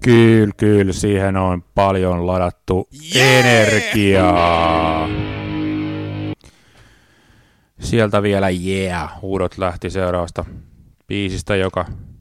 Kyllä, siihen on paljon ladattu energiaa. Sieltä vielä huudot lähti seuraavasta biisistä, joka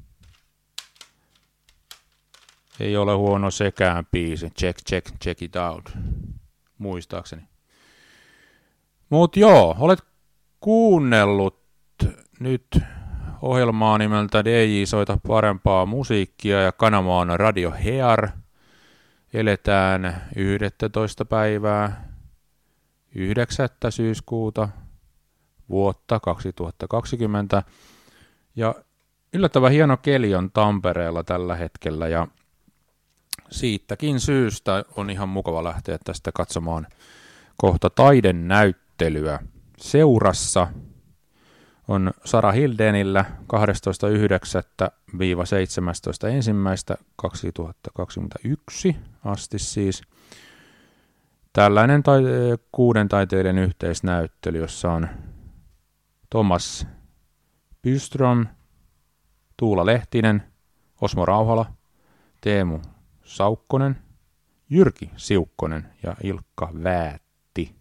ei ole huono sekään biisi. Check it out, muistaakseni. Mut joo, olet kuunnellut nyt ohjelmaa nimeltä DJ Soita parempaa musiikkia ja kanava on Radio Hear. Eletään 11. päivää 9. syyskuuta vuotta 2020 ja yllättävän hieno keli on Tampereella tällä hetkellä ja siitäkin syystä on ihan mukava lähteä tästä katsomaan kohta taidenäyttelyä. Seurassa on Sara Hildenillä 12.9.–17.1.2021 asti siis tällainen 6 taiteilijan yhteisnäyttely, jossa on Thomas Byström, Tuula Lehtinen, Osmo Rauhala, Teemu Saukkonen, Jyrki Siukkonen ja Ilkka Väätti.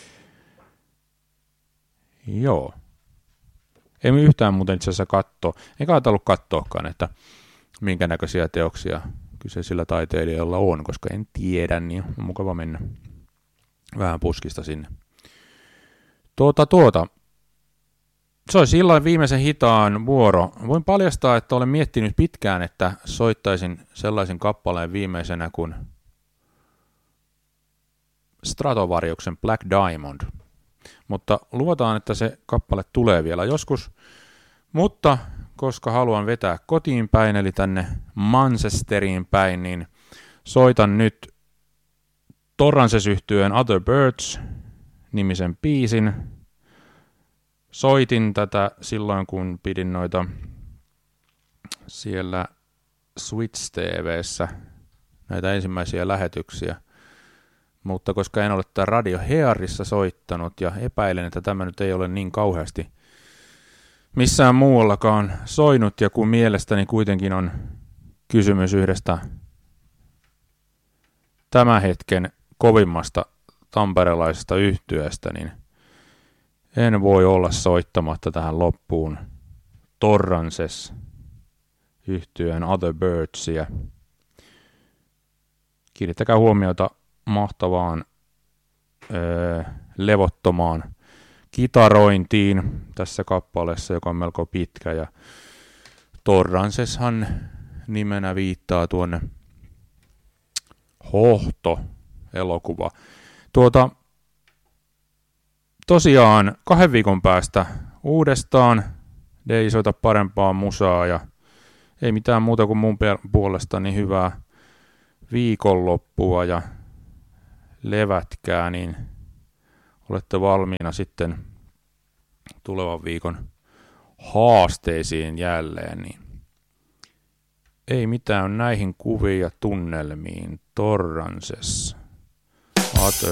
Joo. Ei me yhtään muuten itse asiassa katsoa, eikä ajatellut katsoakaan, että minkä näköisiä teoksia kyseisillä taiteilijoilla on, koska en tiedä, niin on mukava mennä vähän puskista sinne. Se olisi silloin viimeisen hitaan vuoro. Voin paljastaa, että olen miettinyt pitkään, että soittaisin sellaisen kappaleen viimeisenä kuin Stratovariuksen Black Diamond. Mutta luvataan, että se kappale tulee vielä joskus. Mutta koska haluan vetää kotiin päin, eli tänne Manchesteriin päin, niin soitan nyt Torrances-yhtyeen Other Birds-nimisen biisin. Soitin tätä silloin, kun pidin noita siellä Switch TV:ssä näitä ensimmäisiä lähetyksiä. Mutta koska en ole tää Radio Hearissa soittanut ja epäilen, että tämä nyt ei ole niin kauheasti missään muuallakaan soinut, ja kun mielestäni kuitenkin on kysymys yhdestä tämän hetken kovimmasta tamperelaisesta yhtyeestä, niin en voi olla soittamatta tähän loppuun Torrances -yhtyeen Other Birdsia. Kiinnittäkää huomiota mahtavaan levottomaan kitarointiin tässä kappaleessa, joka on melko pitkä, ja Torranceshan nimenä viittaa tuonne Hohto-elokuva. Tosiaan 2 viikon päästä uudestaan DJ Soita parempaa musaa, ja ei mitään muuta kuin mun puolestani hyvää viikonloppua ja levätkää, niin olette valmiina sitten tulevan viikon haasteisiin jälleen, niin ei mitään näihin kuviin ja tunnelmiin. Torrances.